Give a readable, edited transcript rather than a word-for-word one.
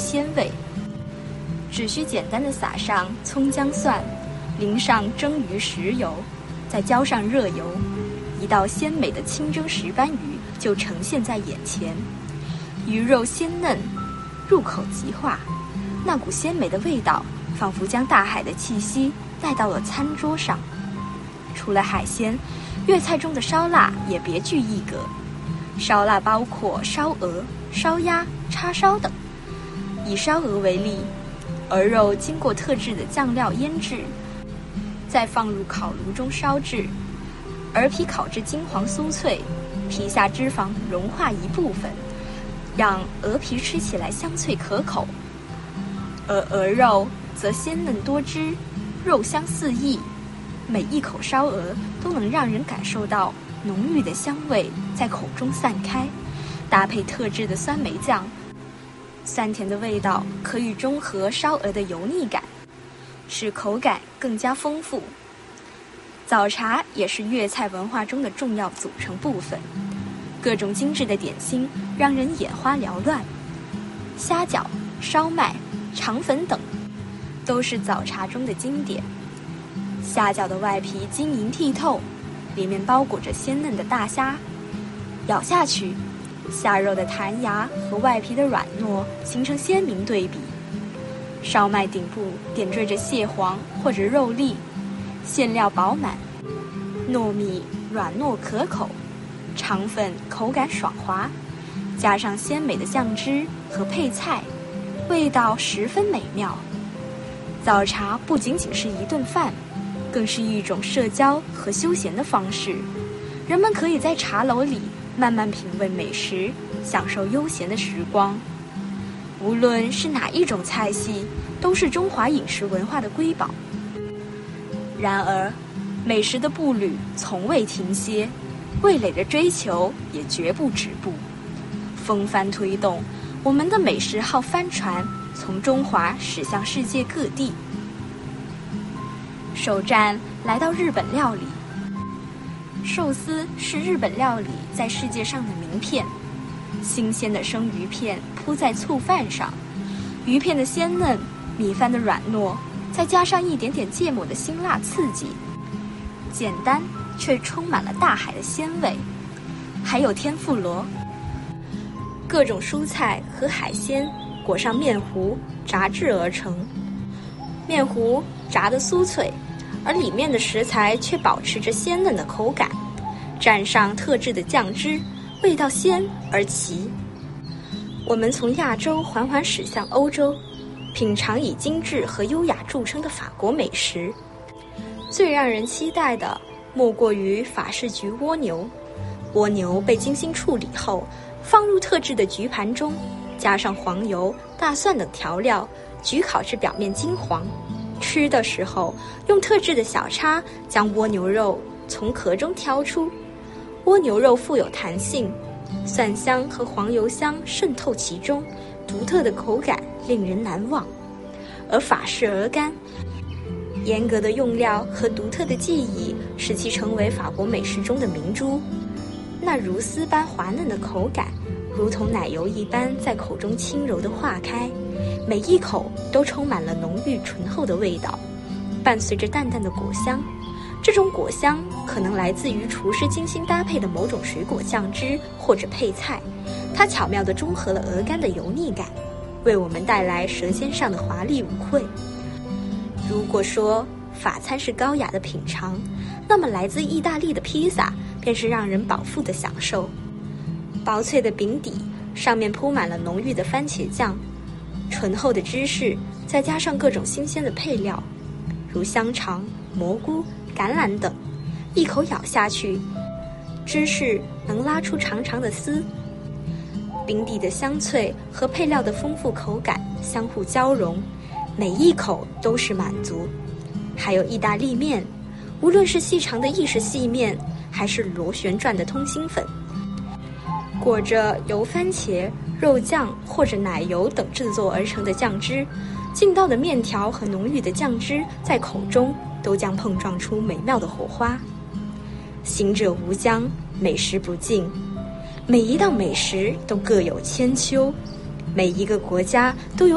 鲜味。只需简单的撒上葱姜蒜，淋上蒸鱼食油，再浇上热油，一道鲜美的清蒸石斑鱼就呈现在眼前。鱼肉鲜嫩，入口即化，那股鲜美的味道仿佛将大海的气息带到了餐桌上。除了海鲜，粤菜中的烧腊也别具一格。烧腊包括烧鹅、烧鸭、叉烧等。以烧鹅为例，鹅肉经过特制的酱料腌制，再放入烤炉中烧制，鹅皮烤至金黄酥脆，皮下脂肪融化一部分，让鹅皮吃起来香脆可口。而鹅肉则鲜嫩多汁，肉香四溢，每一口烧鹅都能让人感受到浓郁的香味在口中散开，搭配特制的酸梅酱，酸甜的味道可以中和烧鹅的油腻感，使口感更加丰富。早茶也是粤菜文化中的重要组成部分，各种精致的点心让人眼花缭乱。虾饺、烧麦、肠粉等都是早茶中的经典。虾饺的外皮晶莹剔透，里面包裹着鲜嫩的大虾，咬下去，虾肉的弹牙和外皮的软糯形成鲜明对比。烧麦顶部点缀着蟹黄或者肉粒，馅料饱满，糯米软糯可口，肠粉口感爽滑，加上鲜美的酱汁和配菜，味道十分美妙。早茶不仅仅是一顿饭，更是一种社交和休闲的方式。人们可以在茶楼里慢慢品味美食，享受悠闲的时光。无论是哪一种菜系，都是中华饮食文化的瑰宝。然而，美食的步履从未停歇，味蕾的追求也绝不止步。风帆推动，我们的美食号帆船从中华驶向世界各地。首站来到日本料理。寿司是日本料理在世界上的名片。新鲜的生鱼片铺在醋饭上，鱼片的鲜嫩，米饭的软糯，再加上一点点芥末的辛辣刺激，简单却充满了大海的鲜味。还有天妇罗，各种蔬菜和海鲜裹上面糊炸制而成，面糊炸得酥脆，而里面的食材却保持着鲜嫩的口感，蘸上特制的酱汁，味道鲜而齐。我们从亚洲缓缓驶向欧洲，品尝以精致和优雅著称的法国美食。最让人期待的莫过于法式焗蜗牛。蜗牛被精心处理后，放入特制的焗盘中，加上黄油、大蒜等调料，焗烤至表面金黄。吃的时候，用特制的小叉将蜗牛肉从壳中挑出。蜗牛肉富有弹性，蒜香和黄油香渗透其中，独特的口感令人难忘。而法式鹅肝，严格的用料和独特的技艺使其成为法国美食中的明珠。那如丝般滑嫩的口感，如同奶油一般在口中轻柔地化开，每一口都充满了浓郁醇厚的味道，伴随着淡淡的果香。这种果香可能来自于厨师精心搭配的某种水果酱汁或者配菜，它巧妙地中和了鹅肝的油腻感，为我们带来舌尖上的华丽舞会。如果说法餐是高雅的品尝，那么来自意大利的披萨便是让人饱腹的享受。薄脆的饼底上面铺满了浓郁的番茄酱，醇厚的芝士，再加上各种新鲜的配料，如香肠、蘑菇、橄榄等，一口咬下去，芝士能拉出长长的丝，饼底的香脆和配料的丰富口感相互交融，每一口都是满足。还有意大利面，无论是细长的意式细面，还是螺旋状的通心粉，裹着油番茄、肉酱或者奶油等制作而成的酱汁，劲道的面条和浓郁的酱汁在口中都将碰撞出美妙的火花。行者无疆，美食不尽，每一道美食都各有千秋，每一个国家都有